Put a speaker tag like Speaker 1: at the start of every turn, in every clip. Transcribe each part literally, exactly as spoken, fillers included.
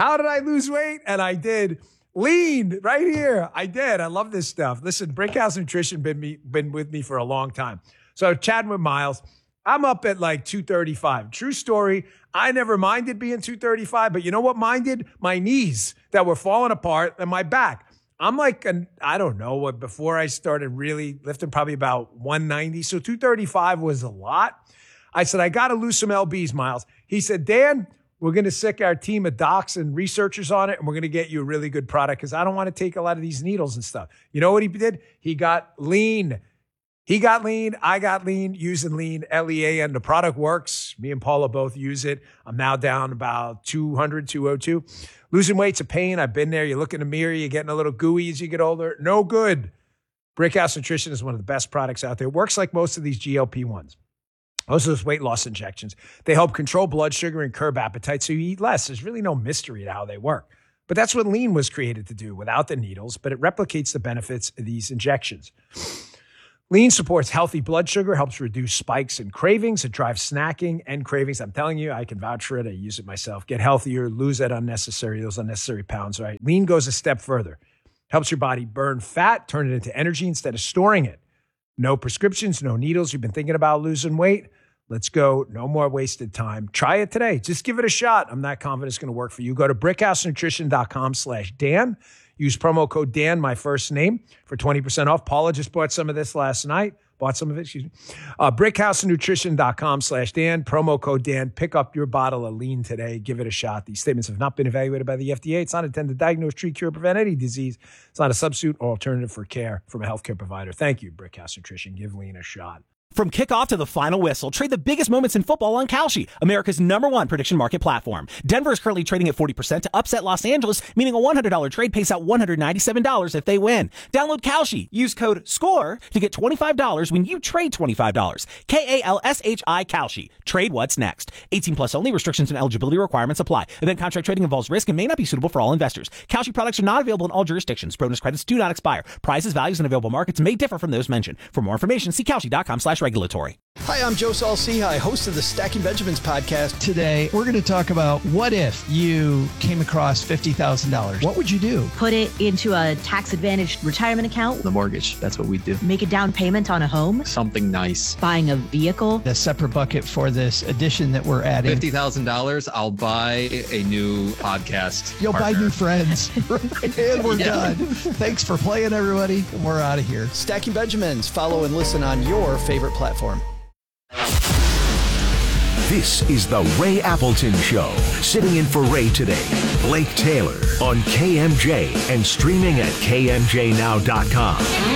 Speaker 1: How did I lose weight? And I did. Lean right here. I did. I love this stuff. Listen, Brickhouse Nutrition been me been with me for a long time. So chatting with Miles, I'm up at like two thirty-five. True story. I never minded being two thirty-five, but you know what minded? My knees that were falling apart and my back. I'm like, an, I don't know what, before I started really lifting, probably about one ninety. So two thirty-five was a lot. I said, I got to lose some L Bs, Miles. He said, Dan, we're going to sick our team of docs and researchers on it, and we're going to get you a really good product because I don't want to take a lot of these needles and stuff. You know what he did? He got lean. He got lean. I got lean using lean, L E A, and the product works. Me and Paula both use it. I'm now down about two hundred, two oh two. Losing weight's a pain. I've been there. You look in the mirror, you're getting a little gooey as you get older. No good. Brickhouse Nutrition is one of the best products out there. It works like most of these G L P ones. Most of those weight loss injections, they help control blood sugar and curb appetite so you eat less. There's really no mystery to how they work. But that's what lean was created to do without the needles, but it replicates the benefits of these injections. Lean supports healthy blood sugar, helps reduce spikes and cravings. It drives snacking and cravings. I'm telling you, I can vouch for it. I use it myself. Get healthier, lose that unnecessary, those unnecessary pounds, right? Lean goes a step further. Helps your body burn fat, turn it into energy instead of storing it. No prescriptions, no needles. You've been thinking about losing weight? Let's go. No more wasted time. Try it today. Just give it a shot. I'm not confident it's going to work for you. Go to brickhousenutrition.com slash Dan. Use promo code Dan, my first name, for twenty percent off. Paula just bought some of this last night. Bought some of it, excuse me. Uh, brickhousenutrition.com slash Dan. Promo code Dan. Pick up your bottle of lean today. Give it a shot. These statements have not been evaluated by the F D A. It's not intended to diagnose, treat, cure, prevent any disease. It's not a substitute or alternative for care from a healthcare provider. Thank you, Brickhouse Nutrition. Give lean a shot.
Speaker 2: From kickoff to the final whistle, trade the biggest moments in football on Kalshi, America's number one prediction market platform. Denver is currently trading at forty percent to upset Los Angeles, meaning a one hundred dollars trade pays out one hundred ninety-seven dollars if they win. Download Kalshi. Use code SCORE to get twenty-five dollars when you trade twenty-five dollars. K A L S H I Kalshi. Trade what's next. eighteen plus only. Restrictions and eligibility requirements apply. Event contract trading involves risk and may not be suitable for all investors. Kalshi products are not available in all jurisdictions. Bonus credits do not expire. Prices, values, and available markets may differ from those mentioned. For more information, see Kalshi.com slash regulatory.
Speaker 3: Hi, I'm Joe Saul-Sehy, host of the Stacking Benjamins podcast.
Speaker 4: Today, we're going to talk about what if you came across fifty thousand dollars? What would you do?
Speaker 5: Put it into a tax-advantaged retirement account.
Speaker 6: The mortgage, that's what we do.
Speaker 5: Make a down payment on a home.
Speaker 6: Something nice.
Speaker 5: Buying a vehicle.
Speaker 4: A separate bucket for this addition that we're adding.
Speaker 6: fifty thousand dollars, I'll buy a new podcast
Speaker 4: You'll
Speaker 6: partner.
Speaker 4: buy new friends. And we're
Speaker 6: Yeah.
Speaker 4: done. Thanks for playing, everybody. We're out of here.
Speaker 3: Stacking Benjamins. Follow and listen on your favorite platform.
Speaker 7: This is the Ray Appleton Show. Sitting in for Ray today, Blake Taylor on K M J and streaming at K M J now dot com.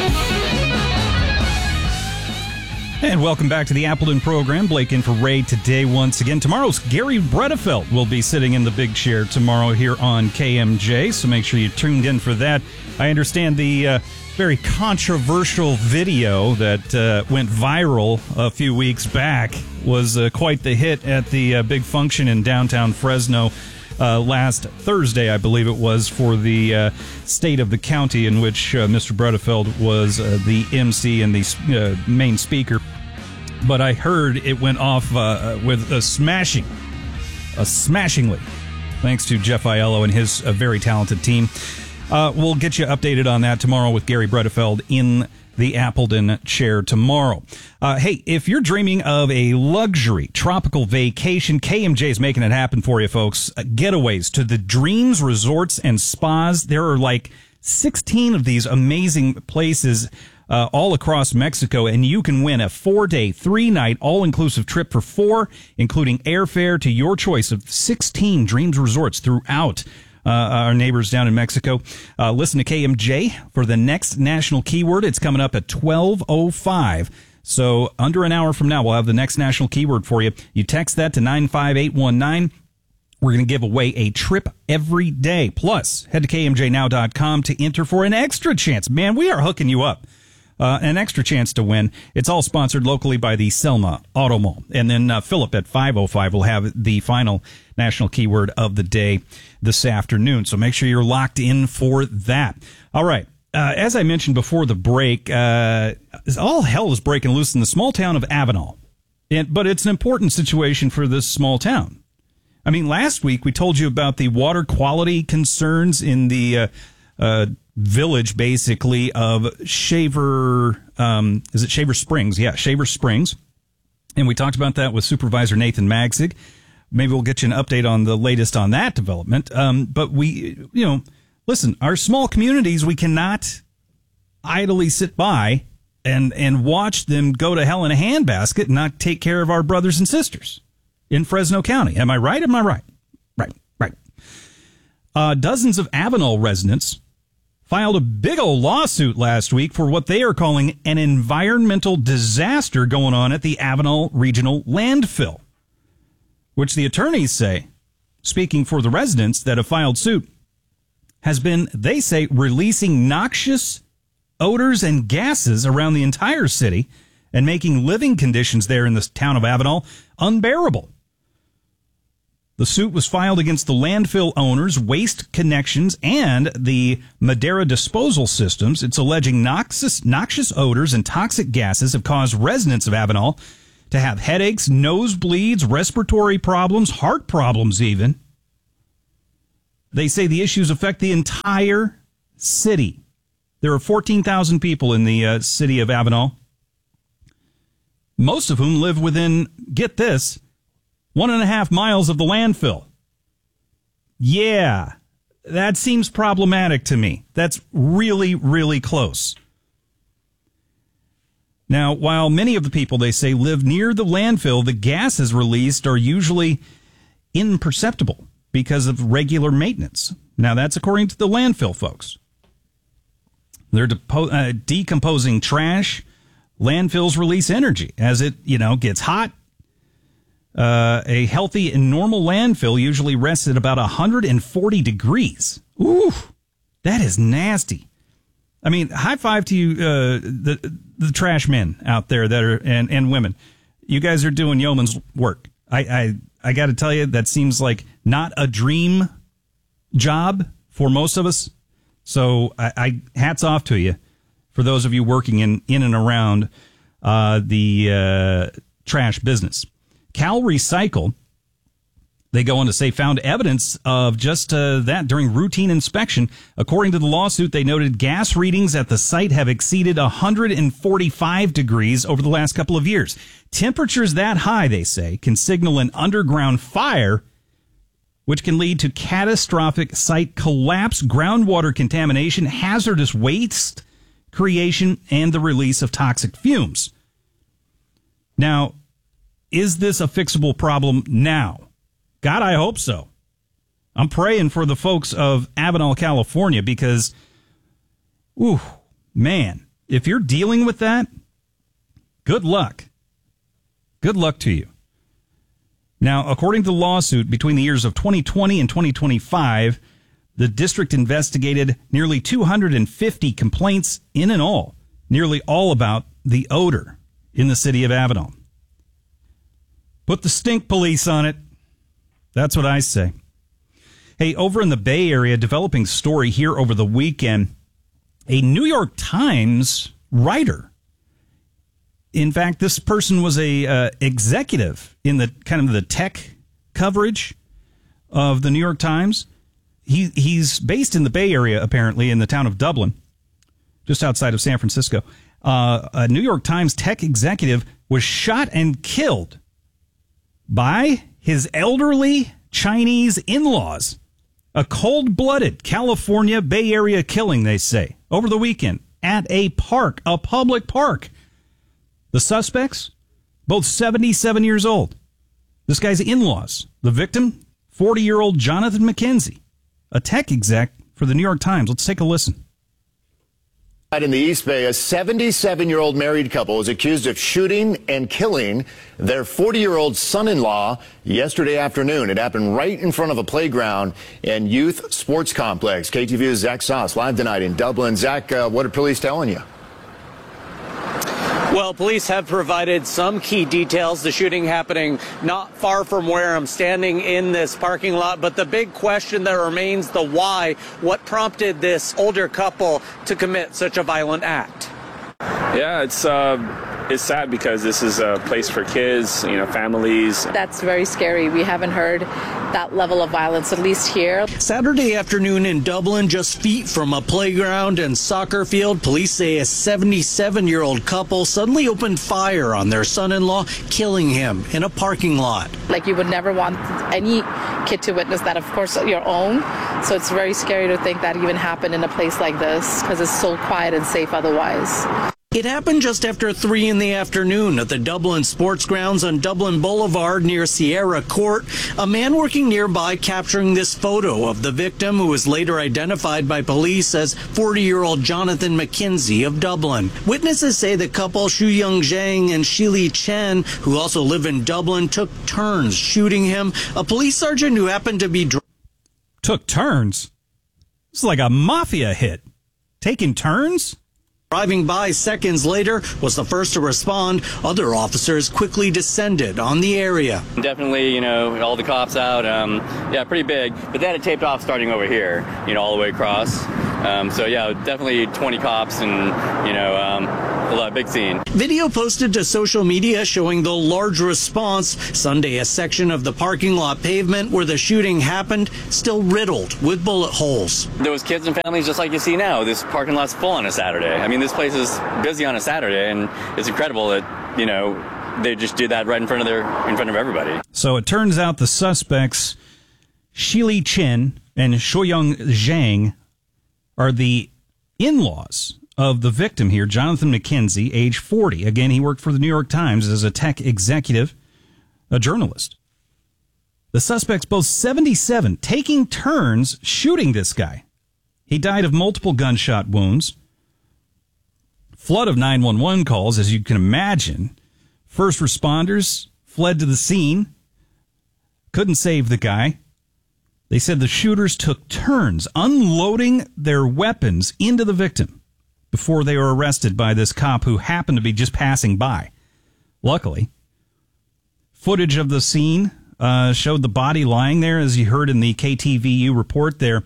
Speaker 8: And welcome back to the Appleton program. Blake in for Ray today once again. Tomorrow's Gary Bredefeld will be sitting in the big chair tomorrow here on K M J, so make sure you're tuned in for that. I understand the uh, very controversial video that uh, went viral a few weeks back was uh, quite the hit at the uh, big function in downtown Fresno uh, last Thursday, I believe it was, for the uh, state of the county in which uh, Mister Bredefeld was uh, the M C and the uh, main speaker. But I heard it went off uh, with a smashing, a smashingly, thanks to Jeff Aiello and his uh, very talented team. Uh, we'll get you updated on that tomorrow with Gary Bredefeld in the Appleton chair tomorrow. Uh, hey, if you're dreaming of a luxury tropical vacation, K M J is making it happen for you, folks. Uh, getaways to the Dreams Resorts and Spas. There are like sixteen of these amazing places uh, all across Mexico, and you can win a four-day, three-night, all-inclusive trip for four, including airfare to your choice of sixteen Dreams Resorts throughout Uh, our neighbors down in Mexico. Uh, listen to K M J for the next national keyword. It's coming up at twelve oh five. So under an hour from now, we'll have the next national keyword for you. You text that to nine five eight one nine. We're going to give away a trip every day. Plus, head to K M J now dot com to enter for an extra chance. Man, we are hooking you up. Uh, an extra chance to win. It's all sponsored locally by the Selma Auto Mall. And then uh, Philip at five oh five will have the final national keyword of the day this afternoon. So make sure you're locked in for that. All right. Uh, as I mentioned before the break, uh, all hell is breaking loose in the small town of Avenal. And, but it's an important situation for this small town. I mean, last week we told you about the water quality concerns in the uh, uh, village, basically, of Shaver, um, is it Shaver Springs? Yeah, Shaver Springs. And we talked about that with Supervisor Nathan Magzig. Maybe we'll get you an update on the latest on that development. Um, but we, you know, listen, our small communities, we cannot idly sit by and, and watch them go to hell in a handbasket and not take care of our brothers and sisters in Fresno County. Am I right? Am I right? Right, right. Uh, dozens of Avenal residents filed a big old lawsuit last week for what they are calling an environmental disaster going on at the Avenal Regional Landfill, which the attorneys say, speaking for the residents that have filed suit, has been, they say, releasing noxious odors and gases around the entire city and making living conditions there in the town of Avenal unbearable. The suit was filed against the landfill owners, Waste Connections, and the Madera Disposal Systems. It's alleging noxious, noxious odors and toxic gases have caused residents of Avenal to have headaches, nosebleeds, respiratory problems, heart problems even. They say the issues affect the entire city. There are fourteen thousand people in the uh, city of Avenal, most of whom live within, get this, one and a half miles of the landfill. Yeah, that seems problematic to me. That's really, really close. Now, while many of the people, they say, live near the landfill, the gases released are usually imperceptible because of regular maintenance. Now, that's according to the landfill folks. They're depo- uh, decomposing trash. Landfills release energy as it, you know, gets hot. Uh, a healthy and normal landfill usually rests at about one hundred forty degrees. Ooh, that is nasty. I mean, high five to you, uh, the the trash men out there that are and, and women. You guys are doing yeoman's work. I I, I got to tell you, that seems like not a dream job for most of us. So I, I hats off to you for those of you working in in and around uh, the uh, trash business. Cal Recycle, they go on to say, found evidence of just uh, that during routine inspection. According to the lawsuit, they noted gas readings at the site have exceeded one hundred forty-five degrees over the last couple of years. Temperatures that high, they say, can signal an underground fire, which can lead to catastrophic site collapse, groundwater contamination, hazardous waste creation, and the release of toxic fumes. Now, is this a fixable problem now? God, I hope so. I'm praying for the folks of Avenal, California, because, ooh, man, if you're dealing with that, good luck. Good luck to you. Now, according to the lawsuit, between the years of twenty twenty and twenty twenty-five, the district investigated nearly two hundred fifty complaints in and all, nearly all about the odor in the city of Avenal. Put the stink police on it. That's what I say. Hey, over in the Bay Area, developing story here over the weekend, a New York Times writer. In fact, this person was a uh, executive in the kind of the tech coverage of the New York Times. He he's based in the Bay Area, apparently, in the town of Dublin, just outside of San Francisco. Uh, a New York Times tech executive was shot and killed by his elderly Chinese in-laws. A cold-blooded California Bay Area killing, they say, over the weekend at a park, a public park. The suspects, both seventy-seven years old. This guy's in-laws. The victim, forty-year-old Jonathan McKenzie, a tech exec for the New York Times. Let's take a listen.
Speaker 9: In the East Bay, a seventy-seven-year-old married couple is accused of shooting and killing their forty-year-old son-in-law yesterday afternoon. It happened right in front of a playground and youth sports complex. K T V U's Zach Sauce live tonight in Dublin. Zach, uh, what are police telling you?
Speaker 10: Well, police have provided some key details. The shooting happening not far from where I'm standing in this parking lot. But the big question that remains the why. What prompted this older couple to commit such a violent act?
Speaker 11: Yeah, it's uh, it's sad because this is a place for kids, you know, families.
Speaker 12: That's very scary. We haven't heard that level of violence, at least here.
Speaker 10: Saturday afternoon in Dublin, just feet from a playground and soccer field, police say a seventy-seven-year-old couple suddenly opened fire on their son-in-law, killing him in a parking lot.
Speaker 12: Like, you would never want any kid to witness that, of course, your own. So it's very scary to think that even happened in a place like this, because it's so quiet and safe otherwise.
Speaker 10: It happened just after three in the afternoon at the Dublin Sports Grounds on Dublin Boulevard near Sierra Court. A man working nearby capturing this photo of the victim, who was later identified by police as forty-year-old Jonathan McKenzie of Dublin. Witnesses say the couple, Shu-Young Zhang and Shili Chen, who also live in Dublin, took turns shooting him. A police sergeant who happened to be... Dr-
Speaker 8: took turns? It's like a mafia hit. Taking turns?
Speaker 10: Driving by seconds later, was the first to respond. Other officers quickly descended on the area.
Speaker 13: Definitely, you know, all the cops out. Um, yeah, pretty big. But they had it taped off starting over here, you know, all the way across. Um, so, yeah, definitely twenty cops and, you know, um, a lot, big scene.
Speaker 10: Video posted to social media showing the large response. Sunday, a section of the parking lot pavement where the shooting happened still riddled with bullet holes.
Speaker 13: There was kids and families just like you see now. This parking lot's full on a Saturday. I mean, this place is busy on a Saturday, and it's incredible that, you know, they just did that right in front of their, in front of everybody.
Speaker 8: So it turns out the suspects, Shili Chen and Shu-Young Zhang, are the in-laws of the victim here, Jonathan McKenzie, age forty. Again, he worked for the New York Times as a tech executive, a journalist. The suspects, both seventy-seven, taking turns shooting this guy. He died of multiple gunshot wounds. Flood of nine one one calls, as you can imagine. First responders fled to the scene. Couldn't save the guy. They said the shooters took turns unloading their weapons into the victim before they were arrested by this cop who happened to be just passing by. Luckily, footage of the scene uh, showed the body lying there, as you heard in the K T V U report there.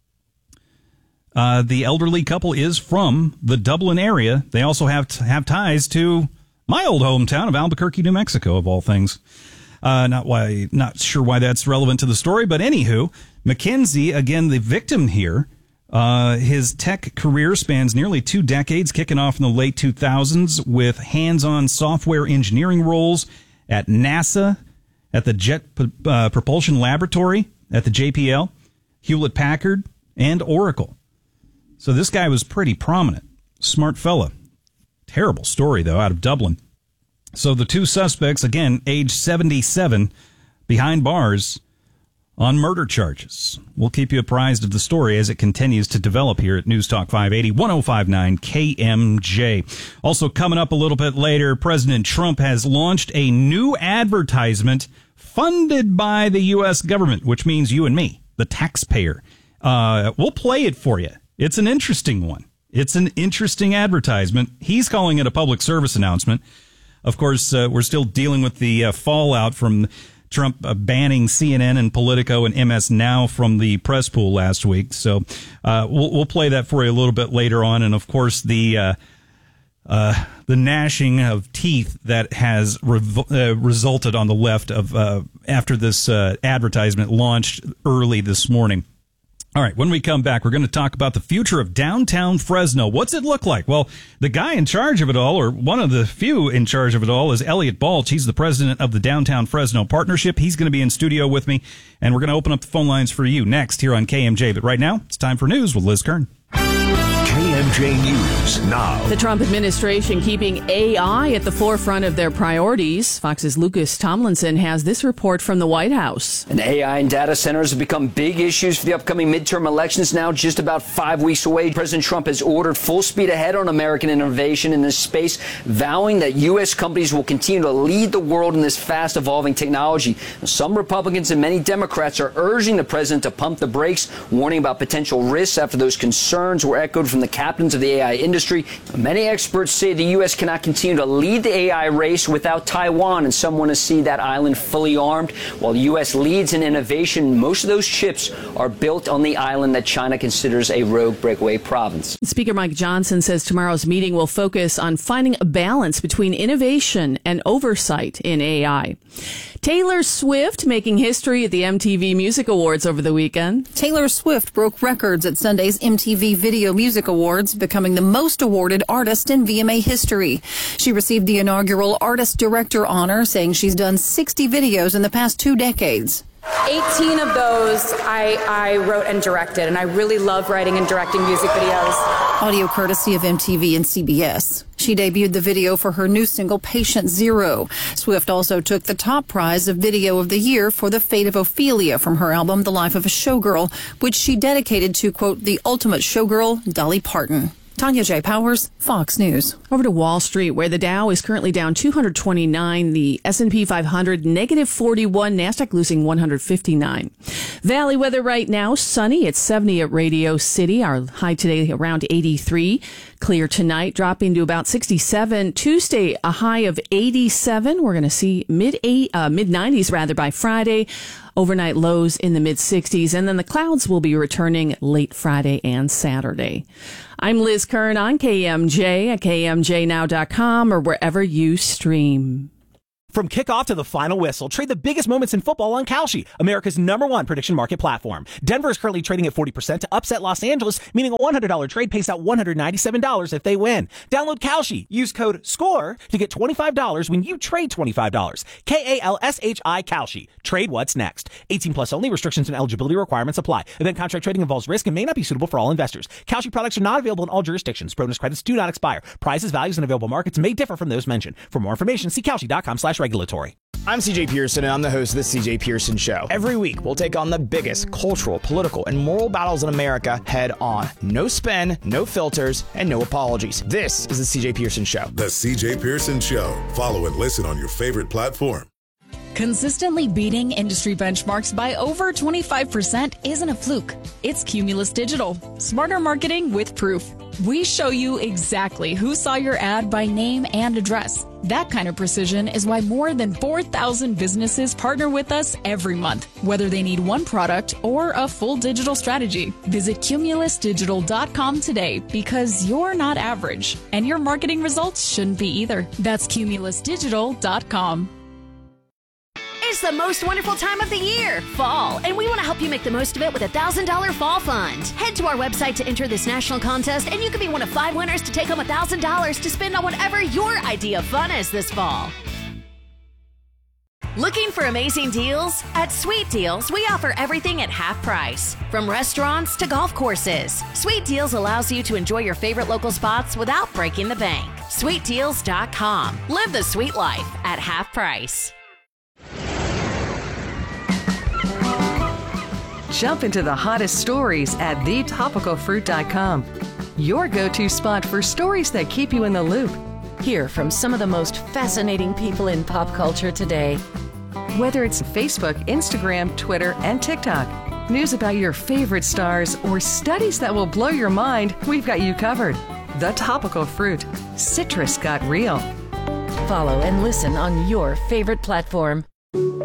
Speaker 8: Uh, the elderly couple is from the Dublin area. They also have to have ties to my old hometown of Albuquerque, New Mexico, of all things. Uh, not why, not sure why that's relevant to the story, but anywho, McKenzie, again, the victim here, uh, his tech career spans nearly two decades, kicking off in the late two thousands with hands-on software engineering roles at NASA, at the Jet uh, Propulsion Laboratory, at the J P L, Hewlett-Packard, and Oracle. So this guy was pretty prominent. Smart fella. Terrible story, though, out of Dublin. So the two suspects, again, age seventy-seven, behind bars on murder charges. We'll keep you apprised of the story as it continues to develop here at News Talk five eighty, one oh five point nine K M J. Also coming up a little bit later, President Trump has launched a new advertisement funded by the U S government, which means you and me, the taxpayer. Uh, we'll play it for you. It's an interesting one. It's an interesting advertisement. He's calling it a public service announcement. Of course, uh, we're still dealing with the uh, fallout from Trump uh, banning C N N and Politico and M S Now from the press pool last week. So uh, we'll, we'll play that for you a little bit later on. And, of course, the uh, uh, the gnashing of teeth that has rev- uh, resulted on the left of uh, after this uh, advertisement launched early this morning. All right, when we come back, we're going to talk about the future of downtown Fresno. What's it look like? Well, the guy in charge of it all, or one of the few in charge of it all, is Elliot Balch. He's the president of the Downtown Fresno Partnership. He's going to be in studio with me, and we're going to open up the phone lines for you next here on K M J. But right now, it's time for news with Liz Kern.
Speaker 7: K M J News now.
Speaker 14: The Trump administration keeping A I at the forefront of their priorities. Fox's Lucas Tomlinson has this report from the White House.
Speaker 15: And A I and data centers have become big issues for the upcoming midterm elections, now just about five weeks away. President Trump has ordered full speed ahead on American innovation in this space, vowing that U S companies will continue to lead the world in this fast evolving technology. Some Republicans and many Democrats are urging the president to pump the brakes, warning about potential risks after those concerns were echoed from the Capitol captains of the A I industry. Many experts say the U S cannot continue to lead the A I race without Taiwan, and some want to see that island fully armed. While the U S leads in innovation, most of those chips are built on the island that China considers a rogue breakaway province.
Speaker 14: Speaker Mike Johnson says tomorrow's meeting will focus on finding a balance between innovation and oversight in A I. Taylor Swift making history at the M T V Music Awards over the weekend.
Speaker 16: Taylor Swift broke records at Sunday's M T V Video Music Awards, becoming the most awarded artist in V M A history. She received the inaugural Artist Director honor, saying she's done sixty videos in the past two decades.
Speaker 17: eighteen of those I, I wrote and directed, and I really love writing and directing music videos.
Speaker 16: Audio courtesy of M T V and C B S. She debuted the video for her new single, Patient Zero. Swift also took the top prize of Video of the Year for The Fate of Ophelia from her album, The Life of a Showgirl, which she dedicated to, quote, the ultimate showgirl, Dolly Parton. Tanya J. Powers, Fox News.
Speaker 14: Over to Wall Street, where the Dow is currently down two hundred twenty-nine, the S and P five hundred negative forty-one, NASDAQ losing one hundred fifty-nine. Valley weather right now, sunny. It's seventy at Radio City. Our high today around eighty-three. Clear tonight, dropping to about sixty-seven. Tuesday, a high of eighty-seven. We're going to see mid eight, uh, mid nineties rather by Friday. Overnight lows in the mid sixties, and then the clouds will be returning late Friday and Saturday. I'm Liz Kern on K M J at K M J now dot com or wherever you stream.
Speaker 2: From kickoff to the final whistle, trade the biggest moments in football on Kalshi, America's number one prediction market platform. Denver is currently trading at forty percent to upset Los Angeles, meaning a one hundred dollars trade pays out one hundred ninety-seven dollars if they win. Download Kalshi. Use code SCORE to get twenty-five dollars when you trade twenty-five dollars. K A L S H I Kalshi. Trade what's next. eighteen plus only. Restrictions and eligibility requirements apply. Event contract trading involves risk and may not be suitable for all investors. Kalshi products are not available in all jurisdictions. Bonus credits do not expire. Prices, values, and available markets may differ from those mentioned. For more information, see Kalshi dot com slash regulatory.
Speaker 18: I'm C J Pearson, and I'm the host of The C J Pearson Show. Every week, we'll take on the biggest cultural, political, and moral battles in America head on. No spin, no filters, and no apologies. This is The C J Pearson Show.
Speaker 19: The C J Pearson Show. Follow and listen on your favorite platform.
Speaker 20: Consistently beating industry benchmarks by over twenty-five percent isn't a fluke. It's Cumulus Digital. Smarter marketing with proof. We show you exactly who saw your ad by name and address. That kind of precision is why more than four thousand businesses partner with us every month, whether they need one product or a full digital strategy. Visit Cumulus Digital dot com today because you're not average, and your marketing results shouldn't be either. That's Cumulus Digital dot com.
Speaker 21: It's the most wonderful time of the year, fall, and we want to help you make the most of it with a one thousand dollars Fall Fund. Head to our website to enter this national contest, and you could be one of five winners to take home one thousand dollars to spend on whatever your idea of fun is this fall. Looking for amazing deals? At Sweet Deals, we offer everything at half price. From restaurants to golf courses, Sweet Deals allows you to enjoy your favorite local spots without breaking the bank. Sweet Deals dot com. Live the sweet life at half price.
Speaker 22: Jump into the hottest stories at the topical fruit dot com. Your go-to spot for stories that keep you in the loop.
Speaker 23: Hear from some of the most fascinating people in pop culture today.
Speaker 22: Whether it's Facebook, Instagram, Twitter, and TikTok, news about your favorite stars, or studies that will blow your mind, we've got you covered. The Topical Fruit. Citrus got real.
Speaker 23: Follow and listen on your favorite platform.